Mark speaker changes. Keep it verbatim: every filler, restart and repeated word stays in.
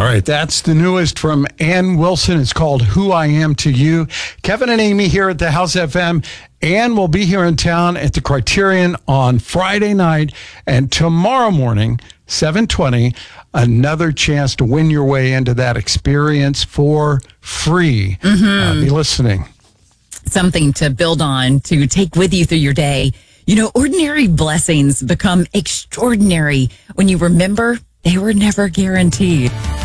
Speaker 1: right, that's the newest from Ann Wilson. It's called Who I Am to You. Kevin and Amy here at the House F M. Ann will be here in town at the Criterion on Friday night, and tomorrow morning, seven twenty, another chance to win your way into that experience for free. Mm-hmm. Uh, be listening.
Speaker 2: Something to build on, to take with you through your day. You know, ordinary blessings become extraordinary when you remember they were never guaranteed.